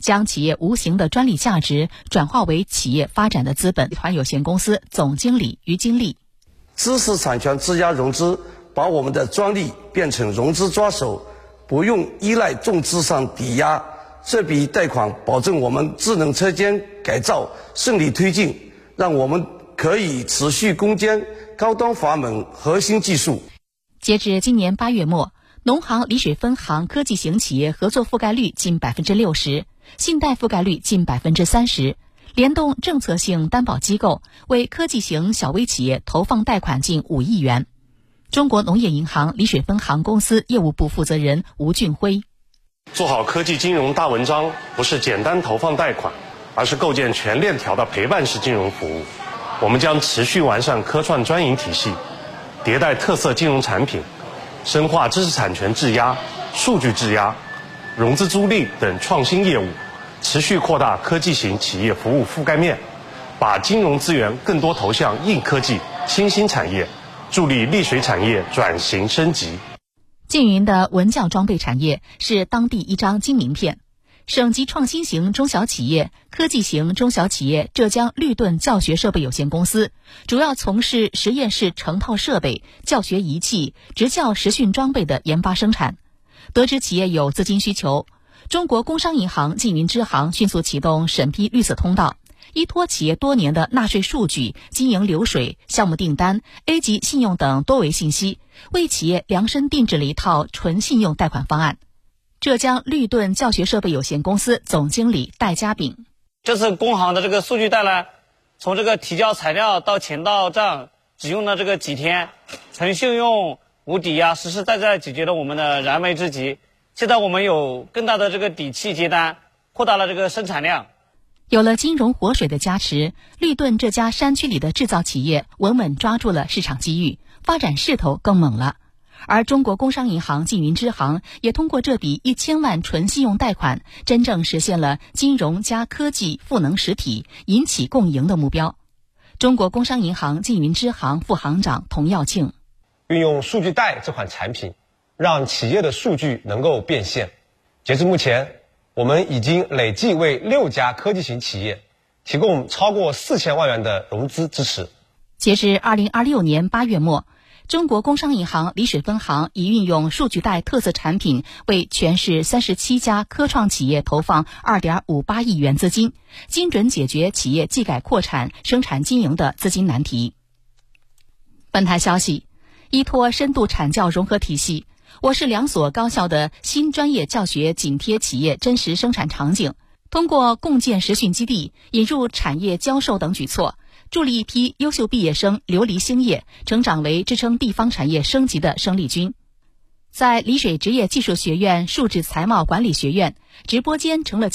将企业无形的专利价值转化为企业发展的资本。集团有限公司总经理于金利： 知识产权质押融资，把我们的专利变成融资抓手，不用依赖重资产抵押。这笔贷款保证我们智能车间改造顺利推进，让我们可以持续攻坚高端阀门核心技术。 截至今年8月末，农行丽水分行科技型企业合作覆盖率近60%，信贷覆盖率近30%，联动政策性担保机构为科技型小微企业投放贷款近5亿元。中国农业银行丽水分行公司业务部负责人吴俊辉： 做好科技金融大文章，不是简单投放贷款，而是构建全链条的陪伴式金融服务。我们将持续完善科创专营体系，迭代特色金融产品，深化知识产权质押、数据质押、融资租赁等创新业务，持续扩大科技型企业服务覆盖面，把金融资源更多投向硬科技、新兴产业，助力丽水产业转型升级。 缙云的文教装备产业是当地一张金名片。省级创新型中小企业、科技型中小企业浙江绿盾教学设备有限公司，主要从事实验室成套设备、教学仪器、职教实训装备的研发生产。得知企业有资金需求，中国工商银行缙云支行迅速启动审批绿色通道，依托企业多年的纳税数据、经营流水、项目订单、A 级信用等多维信息，为企业量身定制了一套纯信用贷款方案。浙江绿盾教学设备有限公司总经理戴家炳： 这次工行的这个数据贷呢，从这个提交材料到钱到账，只用了这个几天，纯信用无抵押，实实在在解决了我们的燃眉之急。现在我们有更大的这个底气接单，扩大了这个生产量。 有了金融活水的加持，绿盾这家山区里的制造企业稳稳抓住了市场机遇，发展势头更猛了。而中国工商银行缙云支行也通过这笔1000万纯信用贷款，真正实现了金融加科技赋能实体、引起共赢的目标。中国工商银行缙云支行副行长童耀庆： 运用数据贷这款产品，让企业的数据能够变现。截至目前，我们已经累计为6家科技型企业提供超过4000万元的融资支持。 截至2026年8月末，中国工商银行丽水分行已运用数据贷特色产品，为全市37家科创企业投放2.58亿元资金，精准解决企业技改扩产、生产经营的资金难题。本台消息，依托深度产教融合体系，我市2所高校的新专业教学紧贴企业真实生产场景，通过共建实训基地、引入产业教授等举措，助力一批优秀毕业生流离兴业，成长为支撑地方产业升级的生力军。在丽水职业技术学院数字财贸管理学院，直播间成了